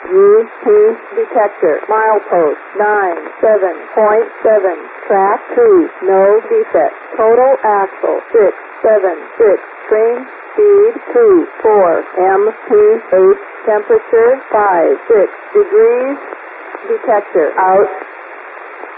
UP detector. Milepost 97.7. Track 2. No defect. Total axle 676. Train speed 24 mph. Temperature 56 degrees. Detector out.